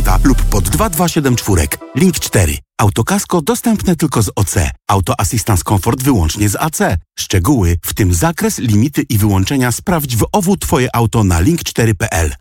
lub pod 2274. Link 4. Autokasko dostępne tylko z OC. Auto Assistance Comfort wyłącznie z AC. Szczegóły, w tym zakres, limity i wyłączenia sprawdź w OWU Twoje auto na link4.pl.